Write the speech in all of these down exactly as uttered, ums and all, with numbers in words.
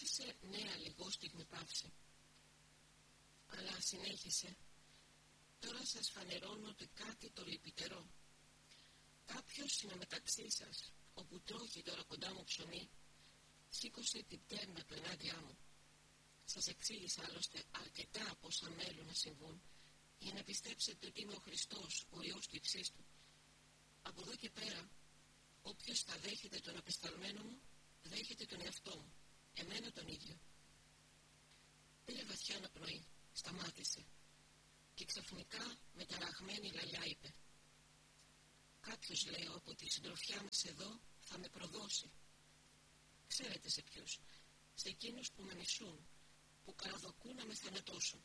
άφησε νέα λιγόστιγμη παύση. Αλλά συνέχισε. Τώρα σας φανερώνω ότι κάτι το λυπητερό. Κάποιος είναι μεταξύ σας, όπου τρώγει τώρα κοντά μου ψωμί, σήκωσε την πτέρνα του ενάντια μου. Σας εξήγησα άλλωστε αρκετά από όσα μέλουν να συμβούν, για να πιστέψετε ότι είμαι ο Χριστός, ο Υιός του Υψίστου. Από εδώ και πέρα, όποιος θα δέχεται τον απεσταλμένο μου, δέχεται τον εαυτό μου, εμένα τον ίδιο. Πήρε βαθιά αναπνοή, σταμάτησε και ξαφνικά με ταραγμένη λαλιά είπε: κάποιος, λέω, από τη συντροφιά μας εδώ θα με προδώσει. Ξέρετε σε ποιους? Σε εκείνους που με μισούν, που καραδοκούν να με θανατώσουν.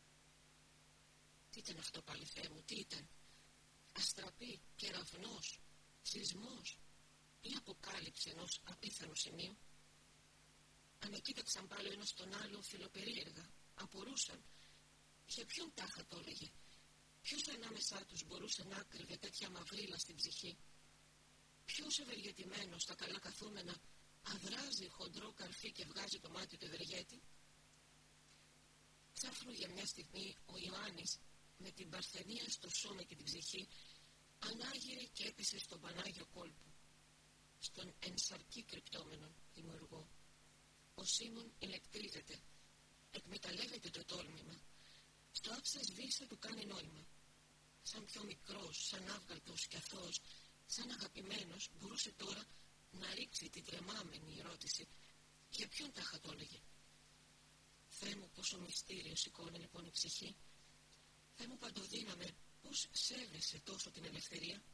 Τι ήταν αυτό πάλι, Θεέ μου, τι ήταν? Αστραπή, κεραυνός, σεισμός ή αποκάλυψη ενός απίθανου σημείου? Ανακοίταξαν πάλι ένας τον άλλο φιλοπερίεργα, απορούσαν. Για ποιον τάχα το έλεγε? Ποιος ανάμεσά τους μπορούσε να κρύβε τέτοια μαυρίλα στην ψυχή? Ποιος ευεργετημένος στα καλά καθούμενα αδράζει χοντρό καρφί και βγάζει το μάτι του ευεργέτη? Ξάφνου για μια στιγμή ο Ιωάννης με την παρθενία στο σώμα και την ψυχή ανάγειρε και έπεσε στον Πανάγιο κόλπο, στον ενσαρκή κρυπτόμενον δημιουργό. Ο Σίμων ηλεκτρίζεται, εκμεταλλεύεται το τόλμημα, στο άψας βίσα του κάνει νόημα. Σαν πιο μικρός, σαν άβγαλτος και αθώος, σαν αγαπημένος, μπορούσε τώρα να ρίξει την τρεμάμενη ερώτηση: για ποιον τάχα το έλεγε? Θεέ μου, πόσο μυστήριο σηκώνει λοιπόν η ψυχή. Θεέ μου παντοδύναμε, πώς σέβεσαι τόσο την ελευθερία.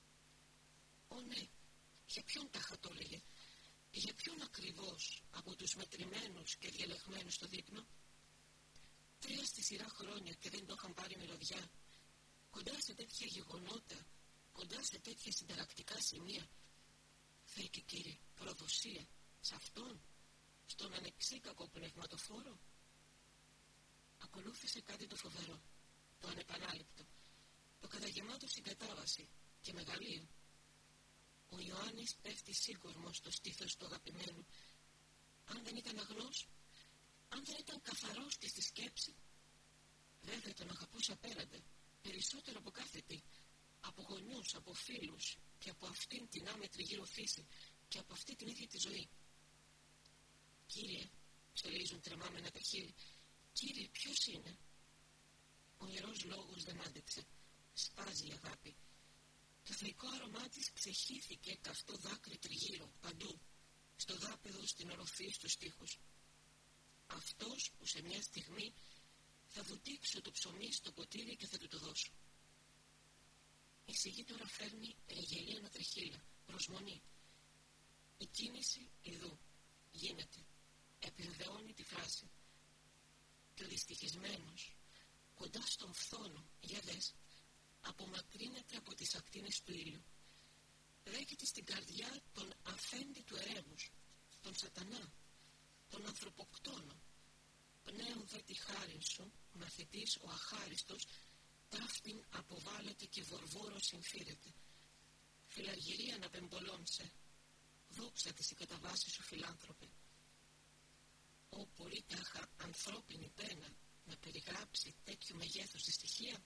Ω ναι, για ποιον τάχα το έλεγε? Για ποιον ακριβώς από τους μετρημένους και διαλεγμένους στο δείπνο? Τρία στη σειρά χρόνια και δεν το είχαν πάρει μυρωδιά. Κοντά σε τέτοια γεγονότα, κοντά σε τέτοια συνταρακτικά σημεία. Θεέ και Κύριε, προδοσία σε αυτόν, στον ανεξίκακο πνευματοφόρο? Ακολούθησε κάτι το φοβερό, το ανεπανάληπτο, το καταγεμάτο συγκατάβαση και μεγαλείο. Ο Ιωάννης πέφτει σύγκορμος στο στήθος του αγαπημένου. Αν δεν ήταν αγνός, αν δεν ήταν καθαρός και στη σκέψη, βέβαια τον αγαπούσε απέραντα, περισσότερο από κάθε τι, από γονιούς, από φίλους και από αυτήν την άμετρη γύρω φύση και από αυτή την ίδια τη ζωή. Κύριε, ψελίζουν τρεμάμενα τα χείλη, Κύριε, ποιος είναι? Ο ιερός λόγος δεν άντεξε, σπάζει η αγάπη. Το θεϊκό άρωμά της ξεχύθηκε καυτό δάκρυ τριγύρω, παντού, στο δάπεδο, στην οροφή, στους τοίχους. Αυτός που σε μια στιγμή θα βουτήξω το ψωμί στο ποτήρι και θα του το δώσω. Η σιγή τώρα φέρνει ρεγελή ανατρεχύλα, προσμονή. Η κίνηση ιδού γίνεται, επιβεβαιώνει τη φράση. Και ο δυστυχισμένος, κοντά στον φθόνο, για δες, απομακρύνεται από τις ακτίνες του ήλιου. Δέχεται στην καρδιά τον αφέντη του ερέμους, τον σατανά, τον ανθρωποκτόνο. Πνέουν δε τη χάριν σου, μαθητής ο αχάριστος, ταύτην αποβάλλεται και βορβόρο συμφύρεται. Φιλαργυρία να πεμπολώνσε, δόξα της η καταβάση σου φιλάνθρωπε. Ω πολύ τάχα ανθρώπινη πένα να περιγράψει τέτοιου μεγέθους τη στοιχεία.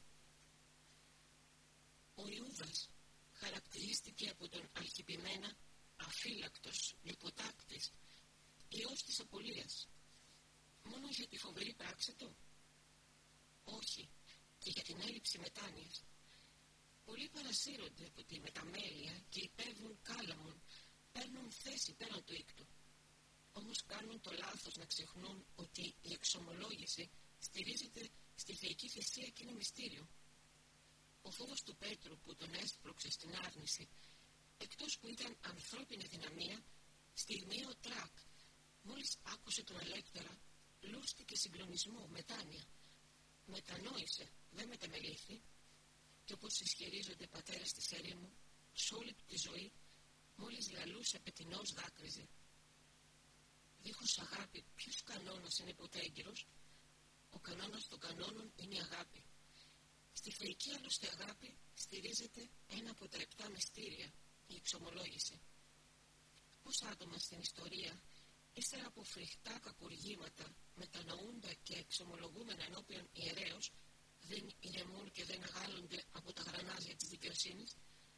Ο Ιούδας χαρακτηρίστηκε από τον αλχυπημένα αφύλακτος λιποτάκτης, ιός της απολίας. Μόνο για τη φοβερή πράξη του? Όχι, και για την έλλειψη μετάνοιας. Πολλοί παρασύρονται από τη μεταμέλεια και υπέβουν κάλαμον, παίρνουν θέση πέραν του οίκτου. Όμως κάνουν το λάθος να ξεχνούν ότι η εξομολόγηση στηρίζεται στη θεϊκή θυσία και είναι μυστήριο. Ο φόβος του Πέτρου που τον έσπρωξε στην άρνηση, εκτός που ήταν ανθρώπινη δυναμία, στιγμιαίο τρακ, μόλις άκουσε τον Ελέκτορα, λούστηκε συγκλονισμό, μετάνοια. Μετανόησε, δεν μετεμελήθη, και όπως ισχυρίζονται πατέρες της έρημου, σ' όλη του τη ζωή, μόλις λαλούσε πετεινός δάκρυζε. Δίχως αγάπη, ποιος κανόνας είναι ποτέ έγκυρος? Ο κανόνας των κανόνων είναι η αγάπη. Στη θεϊκή άλλωστε αγάπη στηρίζεται ένα από τα επτά μυστήρια, η εξομολόγηση. Πόσα άτομα στην ιστορία ύστερα από φρικτά κακουργήματα, μετανοούντα και εξομολογούμενα ενώπιον ιερέως, δεν ηρεμούν και δεν αγάλλονται από τα γρανάζια της δικαιοσύνης.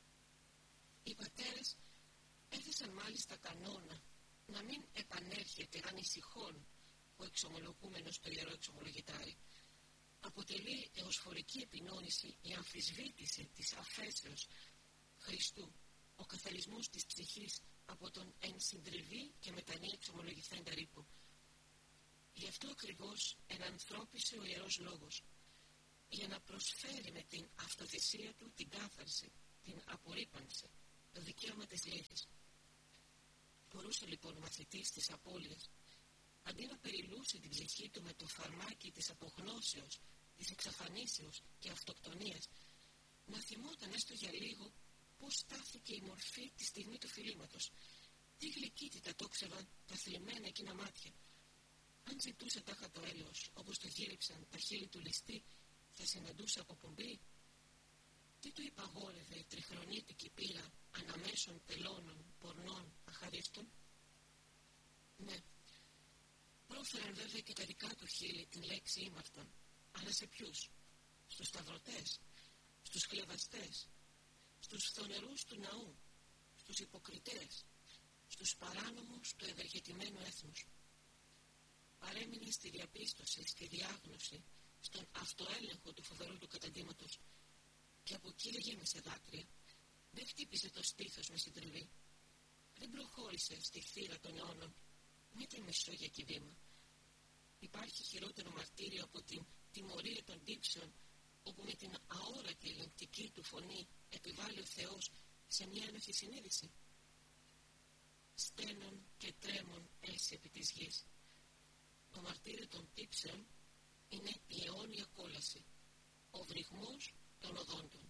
Οι πατέρες έθεσαν μάλιστα κανόνα να μην επανέρχεται ανησυχών ο εξομολογούμενος στο ιερό εξομολογητάρι. Αποτελεί εωσφορική επινόηση η αμφισβήτηση της αφέσεως Χριστού, ο καθαρισμός της ψυχής από τον εν συντριβή και μετανή εξομολογηθέντα ρήπο. Γι' αυτό ακριβώς ενανθρώπισε ο Ιερός Λόγος, για να προσφέρει με την αυτοθυσία του την κάθαρση, την απορρίπανση, το δικαίωμα της λύθης. Μπορούσε λοιπόν ο μαθητής της απώλειας, αντί να περιλούσε την ψυχή του με το φαρμάκι της απογνώσεως, της εξαφανίσεως και αυτοκτονίας, να θυμόταν έστω για λίγο πώς στάθηκε η μορφή τη στιγμή του φιλήματος, τι γλυκύτητα τόξευαν τα θλιμμένα εκείνα μάτια. Αν ζητούσε τάχα το έλεος, όπως το γύριψαν τα χείλη του ληστή, θα συναντούσε αποπομπή. Τι του υπαγόρευε η τριχρονίτικη πύρα αναμέσων τελώνων, πορνών, αχαρίστων? Ναι, πρόφεραν βέβαια και τα δικά του χείλη την λέξη ήμαρτον, αλλά σε ποιους? Στους σταυρωτές, στους χλευαστές, στους φθονερούς του ναού, στους υποκριτές, στους παράνομους του ευεργετημένου έθνους. Παρέμεινε στη διαπίστωση, στη διάγνωση, στον αυτοέλεγχο του φοβερού του καταντήματος, και από εκεί δεν γέμισε δάκρυα, δεν χτύπησε το στήθος με συντριβή, δεν προχώρησε στη θύρα των αιώνων, ούτε μισό για κηδήμα. Υπάρχει χειρότερο μαρτύριο από την τιμωρία των τύψεων, όπου με την αόρατη ελεγκτική του φωνή επιβάλλει ο Θεός σε μια ένοχη συνείδηση. Στένων και τρέμων έσυ επί της γης. Το μαρτύριο των τύψεων